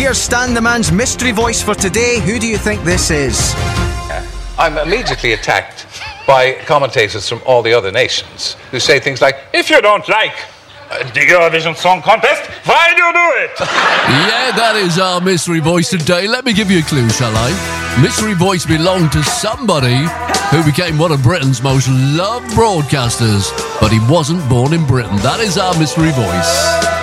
Here's Stan the Man's mystery voice for today. Who do you think this is? I'm immediately attacked by commentators from all the other nations who say things like, if you don't like the Eurovision Song Contest, why do you do it? Yeah, that is our mystery voice today. Let me give you a clue, shall I? Mystery voice belonged to somebody who became one of Britain's most loved broadcasters, but he wasn't born in Britain. That is our mystery voice.